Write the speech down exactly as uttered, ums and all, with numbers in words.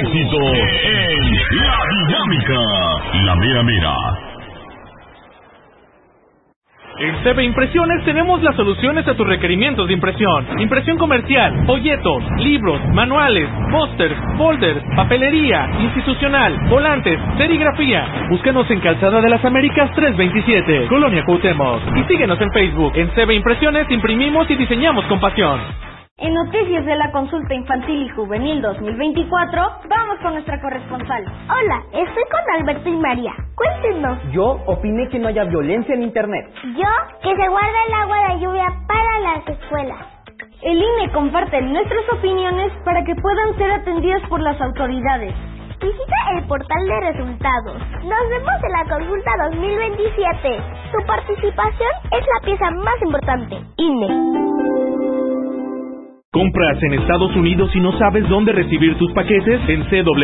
éxito en La Dinámica, la mera mera. En C B Impresiones tenemos las soluciones a tus requerimientos de impresión. Impresión comercial, folletos, libros, manuales, pósters, folders, papelería, institucional, volantes, serigrafía. Búscanos en Calzada de las Américas trescientos veintisiete, Colonia Cuauhtémoc. Y síguenos en Facebook. En C B Impresiones imprimimos y diseñamos con pasión. En noticias de la consulta infantil y juvenil dos mil veinticuatro, vamos con nuestra corresponsal. Hola, estoy con Alberto y María. Cuéntenos. Yo opiné que no haya violencia en internet. Yo, que se guarda el agua de lluvia para las escuelas. El I N E comparte nuestras opiniones para que puedan ser atendidas por las autoridades. Visita el portal de resultados. Nos vemos en la consulta dos mil veintisiete. Tu participación es la pieza más importante. I N E. ¿Compras en Estados Unidos y no sabes dónde recibir tus paquetes? En C W